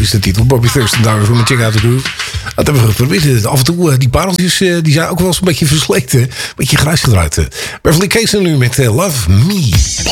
is de titel. Bobby Thurston, Down from Check Out the Groove. Dat hebben we geprobeerd. Af en toe, die pareltjes, die zijn ook wel eens een beetje versleten. Een beetje grijs gedraaid. Beverly Casey nu met Love Me.